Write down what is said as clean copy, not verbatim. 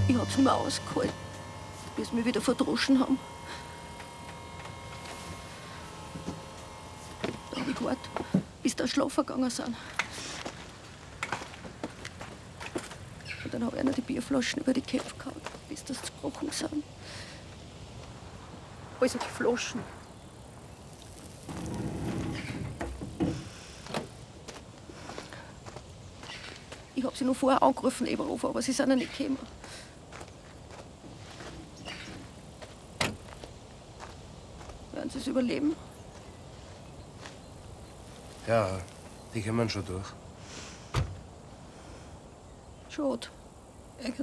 Ich hab's nicht mehr ausgehalten, bis sie mich wieder verdroschen haben. Da hab ich gewartet, bis da schlafen gegangen sind. Und dann hab ich einer die Bierflaschen über die Köpfe gehauen, bis das zerbrochen sind. Also die Flaschen. Ich hab sie noch vorher angerufen, Eberhofer, aber sie sind ja nicht gekommen. Werden sie es überleben? Ja, die kommen schon durch. Schade. Eigentlich.